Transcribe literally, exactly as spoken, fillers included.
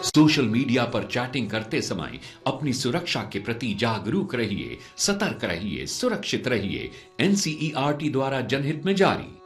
Social media पर chatting करते समय अपनी सुरक्षा के प्रति जागरूक रहिए, सतर्क रहिए, सुरक्षित रहिए। एनसीईआरटी द्वारा जनहित में जारी।